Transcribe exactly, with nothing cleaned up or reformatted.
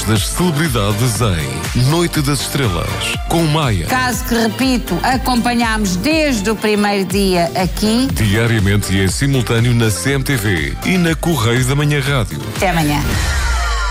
voz das celebridades em Noite das Estrelas, com Maia. Caso que, repito, acompanhámos desde o primeiro dia aqui. Diariamente e em simultâneo na C M T V e na Correio da Manhã Rádio. Até amanhã.